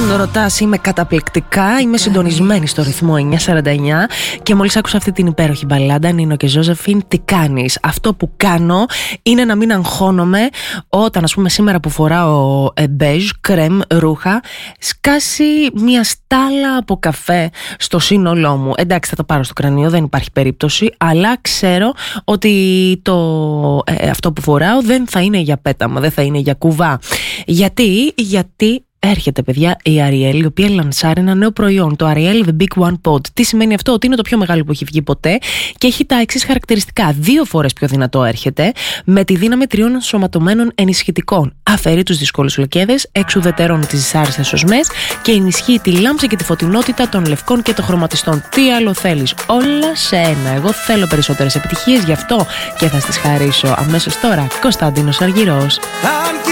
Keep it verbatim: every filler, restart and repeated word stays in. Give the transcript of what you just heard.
Αν ρωτάς, είμαι καταπληκτικά. Είμαι συντονισμένη στο ρυθμό εννιά σαράντα εννιά και μόλις άκουσα αυτή την υπέροχη μπαλάντα, Νίνο και Ζώζεφιν, τι κάνεις? Αυτό που κάνω είναι να μην αγχώνομαι όταν, ας πούμε, σήμερα που φοράω ε, μπέζ, κρέμ, ρούχα, σκάσει μια στάλα από καφέ στο σύνολό μου. Εντάξει, θα το πάρω στο κρανίο, δεν υπάρχει περίπτωση, αλλά ξέρω ότι το, ε, αυτό που φοράω δεν θα είναι για πέταμα, δεν θα είναι για κουβά. Γιατί, γιατί έρχεται, παιδιά, η Ariel, η οποία λανσάρει ένα νέο προϊόν, το Ariel The Big One Pod. Τι σημαίνει αυτό? Ότι είναι το πιο μεγάλο που έχει βγει ποτέ και έχει τα εξής χαρακτηριστικά. Δύο φορές πιο δυνατό έρχεται, με τη δύναμη τριών ενσωματωμένων ενισχυτικών. Αφαιρεί τους δυσκόλους λεκέδες, εξουδετερώνει τις δυσάρεστες οσμές και ενισχύει τη λάμψη και τη φωτεινότητα των λευκών και των χρωματιστών. Τι άλλο θέλεις? Όλα σε ένα. Εγώ θέλω περισσότερες επιτυχίες, γι' αυτό και θα στις χαρίσω αμέσως τώρα. Κωνσταντίνος Αργυρός.